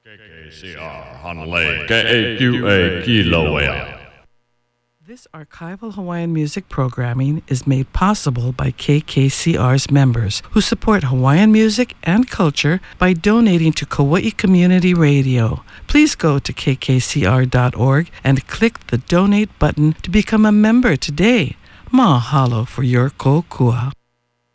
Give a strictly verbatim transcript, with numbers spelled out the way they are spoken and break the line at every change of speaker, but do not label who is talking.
K K C R Honolulu, K A Q A Kilauea.
This archival Hawaiian music programming is made possible by K K C R's members who support Hawaiian music and culture by donating to Kauai Community Radio. Please go to k k c r dot org and click the donate button to become a member today. Mahalo for your kokua.